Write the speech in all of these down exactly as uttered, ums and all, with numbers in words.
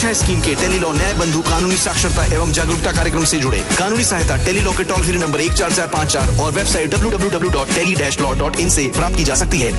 छह स्कीम के टेलीलॉ न्याय बंधु कानूनी साक्षरता एवं जागरूकता कार्यक्रम से जुड़े। कानूनी सहायता टेलीलॉ के टोल फ्री नंबर एक चार चार पाँच चार और website W W W dot tele dash law dot in से प्राप्त की जा सकती है।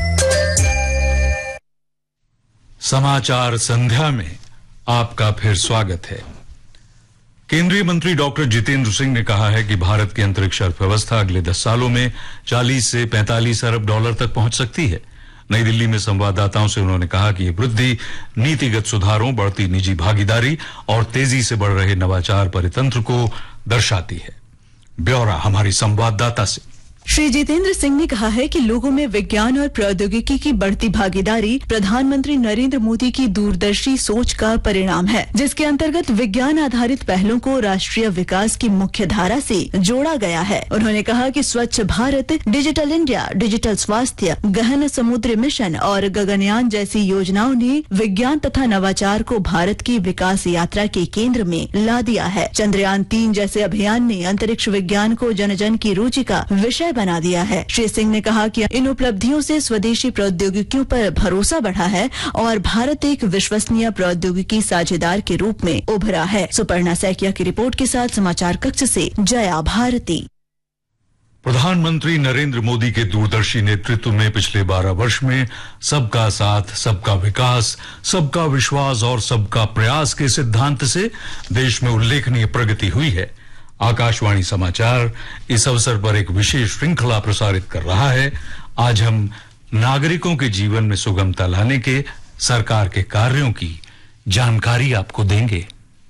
समाचार संध्या में आपका फिर स्वागत है। केंद्रीय मंत्री डॉक्टर जितेंद्र सिंह ने कहा है कि भारत की अंतरिक्ष अर्थव्यवस्था अगले दस सालों में चालीस से पैंतालीस अरब डॉलर तक पहुंच सकती है। नई दिल्ली में संवाददाताओं से उन्होंने कहा कि ये वृद्धि नीतिगत सुधारों, बढ़ती निजी भागीदारी और तेजी से बढ़ रहे नवाचार परितंत्र को दर्शाती है। ब्यौरा हमारी संवाददाता से। श्री जितेंद्र सिंह ने कहा है कि लोगों में विज्ञान और प्रौद्योगिकी की बढ़ती भागीदारी प्रधानमंत्री नरेंद्र मोदी की दूरदर्शी सोच का परिणाम है, जिसके अंतर्गत विज्ञान आधारित पहलों को राष्ट्रीय विकास की मुख्य धारा से जोड़ा गया है। उन्होंने कहा कि स्वच्छ भारत, डिजिटल इंडिया, डिजिटल स्वास्थ्य, गहन समुद्री मिशन और गगनयान जैसी योजनाओं ने विज्ञान तथा नवाचार को भारत की विकास यात्रा के केंद्र में ला दिया है। चंद्रयान तीन जैसे अभियान ने अंतरिक्ष विज्ञान को जन जन की रुचि का विषय बना दिया है। श्री सिंह ने कहा कि इन उपलब्धियों से स्वदेशी प्रौद्योगिकियों पर भरोसा बढ़ा है और भारत एक विश्वसनीय प्रौद्योगिकी साझेदार के रूप में उभरा है। सुपर्णा सैकिया की रिपोर्ट के साथ समाचार कक्ष से जया भारती। प्रधानमंत्री नरेंद्र मोदी के दूरदर्शी नेतृत्व में पिछले बारह वर्ष में सबका साथ, सबका विकास, सबका विश्वास और सबका प्रयास के सिद्धांत से देश में उल्लेखनीय प्रगति हुई है। आकाशवाणी समाचार इस अवसर पर एक विशेष श्रृंखला प्रसारित कर रहा है। आज हम नागरिकों के जीवन में सुगमता लाने के सरकार के कार्यों की जानकारी आपको देंगे।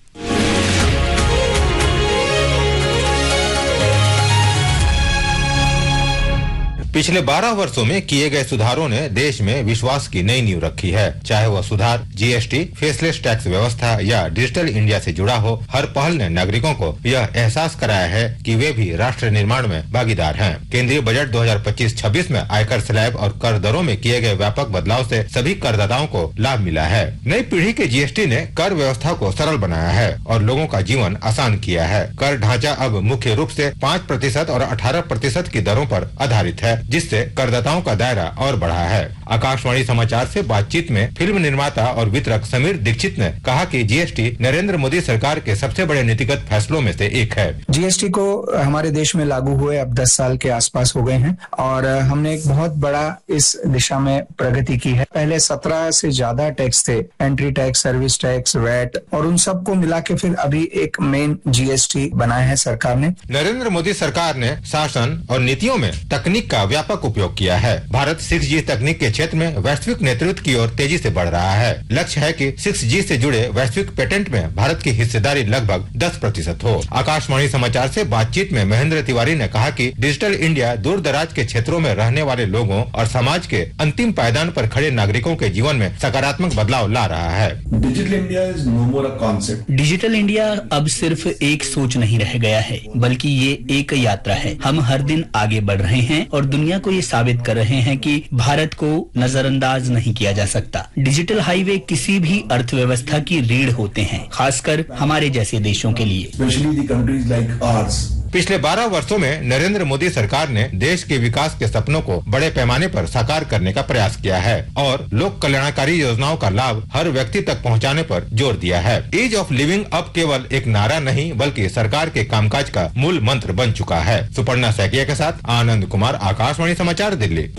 पिछले बारह वर्षों में किए गए सुधारों ने देश में विश्वास की नई नींव रखी है। चाहे वह सुधार जीएसटी, फेसलेस टैक्स व्यवस्था या डिजिटल इंडिया से जुड़ा हो, हर पहल ने नागरिकों को यह एहसास कराया है कि वे भी राष्ट्र निर्माण में भागीदार हैं। केंद्रीय बजट दो हज़ार पच्चीस छब्बीस में आयकर स्लैब और कर दरों में किए गए व्यापक बदलाव से सभी करदाताओं को लाभ मिला है। नई पीढ़ी के जीएसटी ने कर व्यवस्था को सरल बनाया है और लोगों का जीवन आसान किया है। कर ढांचा अब मुख्य रूप से पाँच प्रतिशत और अठारह प्रतिशत की दरों पर आधारित है, जिससे करदाताओं का दायरा और बढ़ा है। आकाशवाणी समाचार से बातचीत में फिल्म निर्माता और वितरक समीर दीक्षित ने कहा कि जीएसटी नरेंद्र मोदी सरकार के सबसे बड़े नीतिगत फैसलों में से एक है। जीएसटी को हमारे देश में लागू हुए अब दस साल के आसपास हो गए हैं और हमने एक बहुत बड़ा इस दिशा में प्रगति की है। पहले सत्रह से ज्यादा टैक्स थे, entry tax, service tax, VAT, और उन सबको मिला के फिर अभी एक मेन जीएसटी बनाया है सरकार ने। नरेंद्र मोदी सरकार ने शासन और नीतियों में तकनीक का व्यापक उपयोग किया है। भारत सिक्स जी तकनीक के क्षेत्र में वैश्विक नेतृत्व की ओर तेजी से बढ़ रहा है। लक्ष्य है कि सिक्स जी से जुड़े वैश्विक पेटेंट में भारत की हिस्सेदारी लगभग दस प्रतिशत हो। आकाशवाणी समाचार से बातचीत में महेंद्र तिवारी ने कहा कि डिजिटल इंडिया दूर दराज के क्षेत्रों में रहने वाले लोगों और समाज के अंतिम पायदान पर खड़े नागरिकों के जीवन में सकारात्मक बदलाव ला रहा है। Digital India is no more a concept. Digital India अब सिर्फ एक सोच नहीं रह गया है, बल्कि ये एक यात्रा है। हम हर दिन आगे बढ़ रहे हैं और दुनिया को ये साबित कर रहे हैं कि भारत को नजरअंदाज नहीं किया जा सकता। डिजिटल हाईवे किसी भी अर्थव्यवस्था की रीढ़ होते हैं, खासकर हमारे जैसे देशों के लिए। Especially the countries like ours. पिछले बारह वर्षों में नरेंद्र मोदी सरकार ने देश के विकास के सपनों को बड़े पैमाने पर साकार करने का प्रयास किया है और लोक कल्याणकारी योजनाओं का लाभ हर व्यक्ति तक पहुंचाने पर जोर दिया है। ईज ऑफ लिविंग अब केवल एक नारा नहीं, बल्कि सरकार के कामकाज का मूल मंत्र बन चुका है। सुपर्णा सैकिया के साथ आनंद कुमार, आकाशवाणी समाचार, दिल्ली।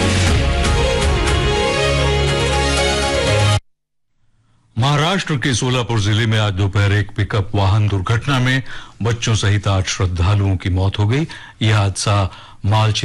महाराष्ट्र के सोलापुर जिले में आज दोपहर एक पिकअप वाहन दुर्घटना में बच्चों सहित आठ श्रद्धालुओं की मौत हो गई। यह हादसा मालची